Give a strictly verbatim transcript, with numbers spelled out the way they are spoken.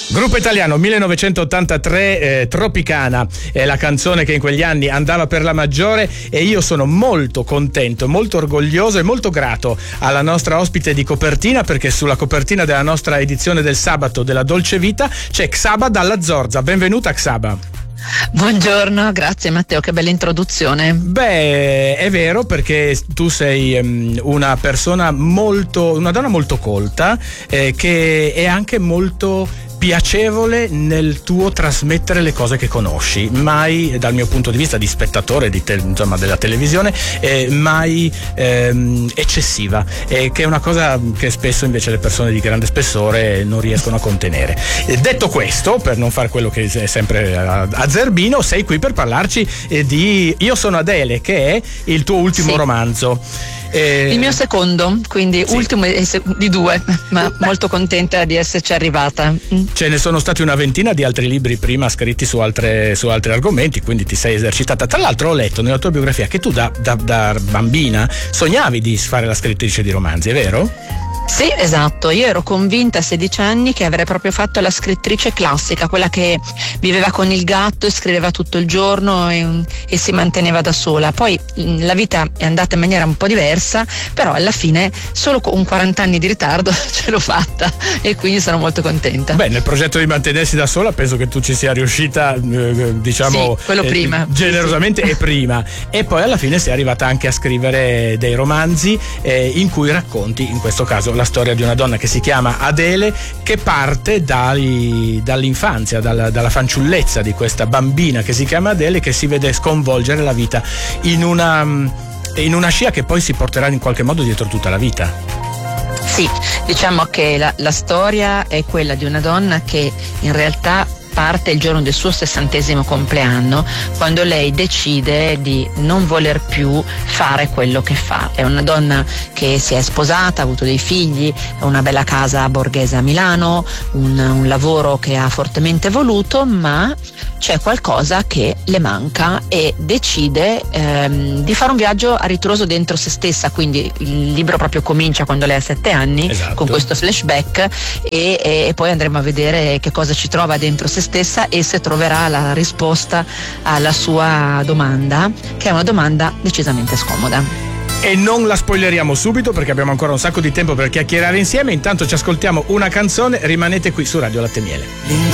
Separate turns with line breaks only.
Gruppo italiano millenovecentottantatré, eh, Tropicana è la canzone che in quegli anni andava per la maggiore, e io sono molto contento, molto orgoglioso e molto grato alla nostra ospite di copertina, perché sulla copertina della nostra edizione del sabato della Dolce Vita c'è Csaba Dalla Zorza. Benvenuta Csaba.
Buongiorno, grazie Matteo, che bella introduzione.
Beh, è vero, perché tu sei um, una persona molto, una donna molto colta, eh, che è anche molto piacevole nel tuo trasmettere le cose che conosci, mai, dal mio punto di vista di spettatore di te, insomma, della televisione, eh, mai ehm, eccessiva, eh, che è una cosa che spesso invece le persone di grande spessore non riescono a contenere. Eh, detto questo, per non fare quello che è sempre a, a zerbino, sei qui per parlarci eh, di Io sono Adele, che è il tuo ultimo
sì.
romanzo. Eh,
il mio secondo, quindi sì. ultimo di due, ma
Beh.
molto contenta di esserci arrivata.
Ce ne sono stati una ventina di altri libri prima scritti su, altre, su altri argomenti, quindi ti sei esercitata. Tra l'altro ho letto nella tua biografia che tu da, da, da bambina sognavi di fare la scrittrice di romanzi, è vero?
Sì, esatto, io ero convinta a sedici anni che avrei proprio fatto la scrittrice classica, quella che viveva con il gatto e scriveva tutto il giorno e, e si manteneva da sola. Poi la vita è andata in maniera un po' diversa, però alla fine solo con quaranta anni di ritardo ce l'ho fatta e quindi sono molto contenta.
Beh, nel progetto di mantenersi da sola penso che tu ci sia riuscita, eh, diciamo,
sì, quello
eh,
prima.
generosamente, sì, sì. E prima. E poi alla fine sei arrivata anche a scrivere dei romanzi eh, in cui racconti, in questo caso, la storia di una donna che si chiama Adele, che parte dai, dall'infanzia, dalla, dalla fanciullezza di questa bambina che si chiama Adele, che si vede sconvolgere la vita in una, in una scia che poi si porterà in qualche modo dietro tutta la vita.
Sì, diciamo che la, la storia è quella di una donna che in realtà parte il giorno del suo sessantesimo compleanno, quando lei decide di non voler più fare quello che fa. È una donna che si è sposata, ha avuto dei figli, una bella casa borghese a Milano, un, un lavoro che ha fortemente voluto, ma c'è qualcosa che le manca e decide ehm, di fare un viaggio a ritroso dentro se stessa. Quindi il libro proprio comincia quando lei ha sette anni, esatto, con questo flashback e, e poi andremo a vedere che cosa ci trova dentro se stessa e se troverà la risposta alla sua domanda, che è una domanda decisamente scomoda.
E non la spoileriamo subito perché abbiamo ancora un sacco di tempo per chiacchierare insieme. Intanto ci ascoltiamo una canzone, rimanete qui su Radio Latte Miele.